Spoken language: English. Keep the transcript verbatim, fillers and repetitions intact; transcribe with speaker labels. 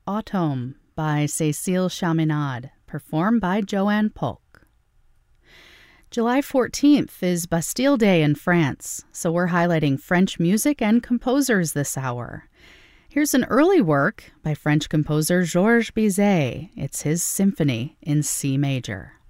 Speaker 1: Automne by Cécile Chaminade, performed by Joanne Polk. July fourteenth is Bastille Day in France, so we're highlighting French music and composers this hour. Here's an early work by French composer Georges Bizet. It's his symphony in C major.